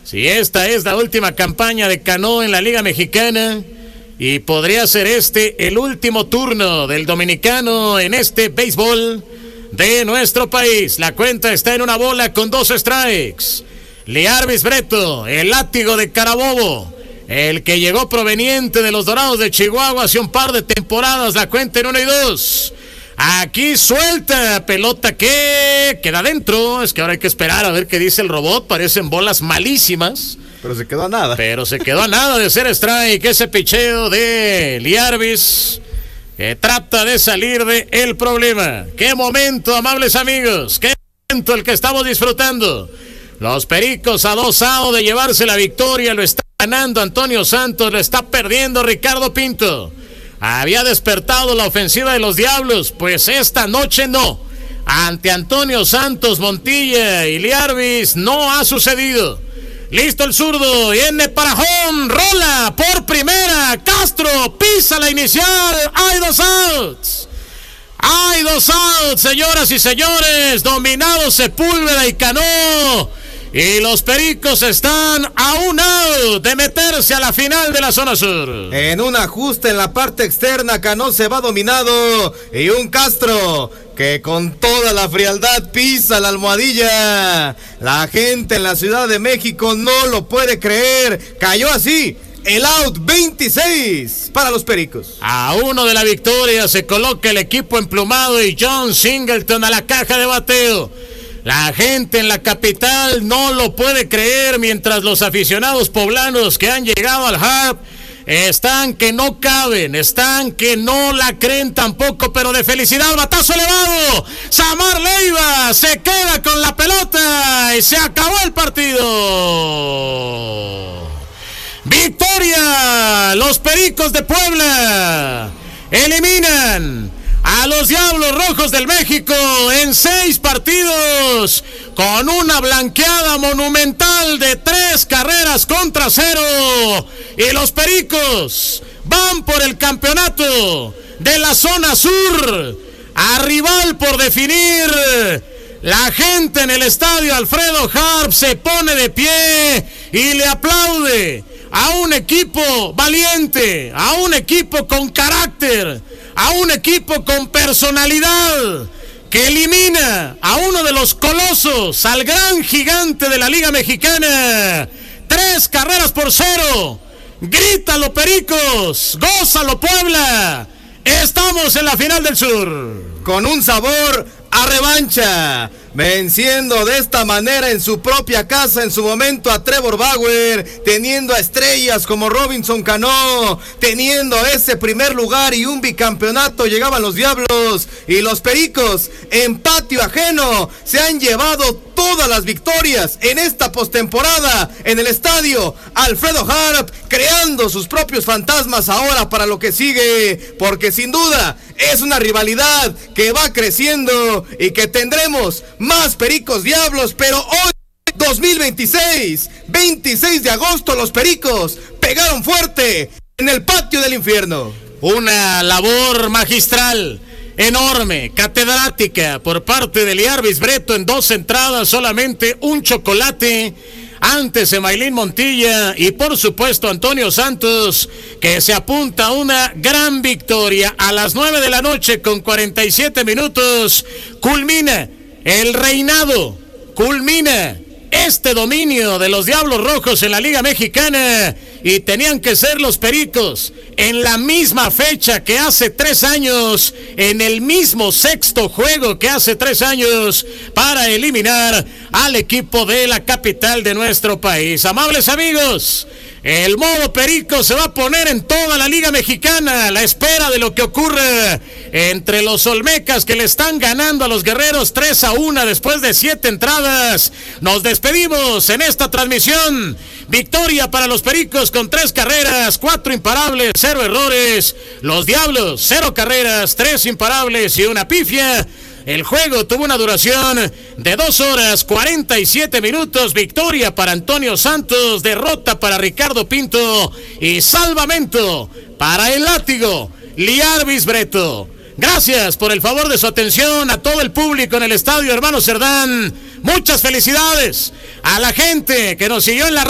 si esta es la última campaña de Cano en la Liga Mexicana y podría ser el último turno del dominicano en este béisbol de nuestro país. La cuenta está en una bola con 2 strikes. Liarvis Breto, el látigo de Carabobo, el que llegó proveniente de los Dorados de Chihuahua hace un par de temporadas. La cuenta en 1-2. Aquí suelta, pelota que queda adentro. Es que ahora hay que esperar a ver qué dice el robot. Parecen bolas malísimas. Pero se quedó a nada. Pero se quedó a nada de ser strike ese picheo de Liarvis, que trata de salir de el problema. ¡Qué momento, amables amigos! ¡Qué momento el que estamos disfrutando! Los Pericos a 2 outs de llevarse la victoria. Lo está ganando Antonio Santos, lo está perdiendo Ricardo Pinto. Había despertado la ofensiva de los Diablos, pues esta noche no. Ante Antonio Santos, Montilla y Liarvis no ha sucedido. Listo el zurdo, viene para home, rola por primera, Castro pisa la inicial, hay 2 outs. Hay 2 outs, señoras y señores, dominado Sepúlveda y Cano. Y los Pericos están a 1 out de meterse a la final de la zona sur. En un ajuste en la parte externa, Cano se va dominado. Y un Castro que con toda la frialdad pisa la almohadilla. La gente en la Ciudad de México no lo puede creer. Cayó así el out 26 para los Pericos. A 1 de la victoria se coloca el equipo emplumado y John Singleton a la caja de bateo. La gente en la capital no lo puede creer, mientras los aficionados poblanos que han llegado al Harp están que no caben, están que no la creen tampoco, pero de felicidad. Batazo elevado, Samar Leiva se queda con la pelota y se acabó el partido. Victoria, los Pericos de Puebla eliminan a los Diablos Rojos del México en 6 partidos con una blanqueada monumental de 3 carreras contra 0. Y los Pericos van por el campeonato de la zona sur, a rival por definir. La gente en el estadio Alfredo Harp se pone de pie y le aplaude a un equipo valiente, a un equipo con carácter, a un equipo con personalidad, que elimina a uno de los colosos, al gran gigante de la Liga Mexicana. 3 carreras por 0. Grítalo, Pericos, gózalo, Puebla. Estamos en la final del sur. Con un sabor a revancha, venciendo de esta manera en su propia casa en su momento a Trevor Bauer, teniendo a estrellas como Robinson Cano, teniendo ese primer lugar y un bicampeonato. Llegaban los Diablos y los Pericos en patio ajeno se han llevado todas las victorias en esta postemporada en el estadio Alfredo Harp, creando sus propios fantasmas ahora para lo que sigue, porque sin duda es una rivalidad que va creciendo y que tendremos más Pericos Diablos. Pero hoy, 2026, 26 de agosto, los Pericos pegaron fuerte en el patio del infierno. Una labor magistral, enorme, catedrática por parte de Liarvis Breto en 2 entradas, solamente un chocolate. Antes Emailín Montilla y por supuesto Antonio Santos, que se apunta a una gran victoria. A las 9 de la noche con 47 minutos culmina el reinado, culmina este dominio de los Diablos Rojos en la Liga Mexicana, y tenían que ser los Pericos en la misma fecha que hace 3 años, en el mismo 6º juego que hace 3 años, para eliminar al equipo de la capital de nuestro país. Amables amigos, el modo Perico se va a poner en toda la Liga Mexicana a la espera de lo que ocurra entre los Olmecas, que le están ganando a los Guerreros 3-1 después de 7 entradas. Nos despedimos en esta transmisión. Victoria para los Pericos con 3 carreras, 4 imparables, 0 errores. Los Diablos, 0 carreras, 3 imparables y una pifia. El juego tuvo una duración de 2 horas 47 minutos. Victoria para Antonio Santos, derrota para Ricardo Pinto y salvamento para el látigo Liarvis Breto. Gracias por el favor de su atención a todo el público en el estadio Hermano Cerdán. Muchas felicidades a la gente que nos siguió en la